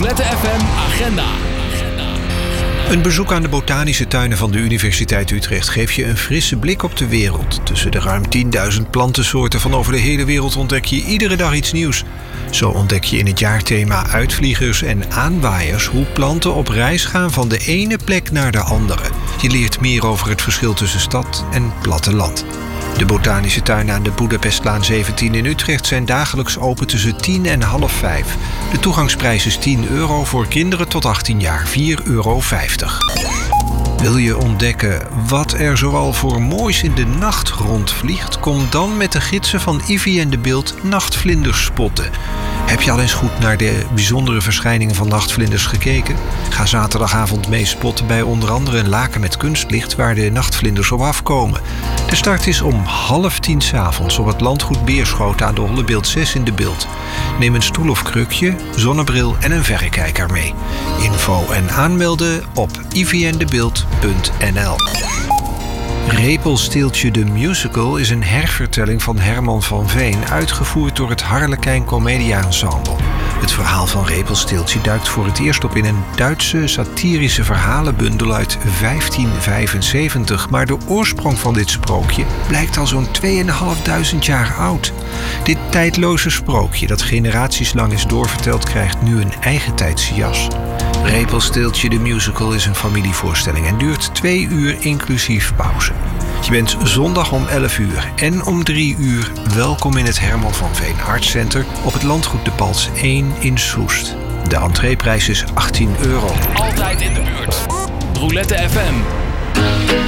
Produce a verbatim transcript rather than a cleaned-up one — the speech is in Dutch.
Roulette F M Agenda. Een bezoek aan de botanische tuinen van de Universiteit Utrecht geeft je een frisse blik op de wereld. Tussen de ruim tienduizend plantensoorten van over de hele wereld ontdek je iedere dag iets nieuws. Zo ontdek je in het jaarthema uitvliegers en aanwaaiers hoe planten op reis gaan van de ene plek naar de andere. Je leert meer over het verschil tussen stad en platteland. De botanische tuinen aan de Boedapestlaan zeventien in Utrecht zijn dagelijks open tussen tien en half vijf. De toegangsprijs is tien euro voor kinderen tot achttien jaar, vier euro vijftig. Wil je ontdekken wat er zoal voor moois in de nacht rondvliegt? Kom dan met de gidsen van Ivy en de Beeld nachtvlinders spotten. Heb je al eens goed naar de bijzondere verschijningen van nachtvlinders gekeken? Ga zaterdagavond mee spotten bij onder andere een laken met kunstlicht waar de nachtvlinders op afkomen. De start is om half tien 's avonds op het landgoed Beerschoten aan de Hollebeeld zes in de Beeld. Neem een stoel of krukje, zonnebril en een verrekijker mee. Info en aanmelden op ivyanddebeeld punt n l. Repelsteeltje de Musical is een hervertelling van Herman van Veen, uitgevoerd door het Harlekijn Comedia Ensemble. Het verhaal van Repelsteeltje duikt voor het eerst op in een Duitse satirische verhalenbundel uit vijftien vijfenzeventig, maar de oorsprong van dit sprookje blijkt al zo'n tweeënhalfduizend jaar oud. Dit tijdloze sprookje, dat generaties lang is doorverteld, krijgt nu een eigentijdse jas. Repelsteeltje de Musical is een familievoorstelling en duurt twee uur inclusief pauze. Je bent zondag om elf uur en om drie uur welkom in het Herman van Veen Art Center op het landgoed De Pals één in Soest. De entreeprijs is achttien euro. Altijd in de buurt. Roulette F M.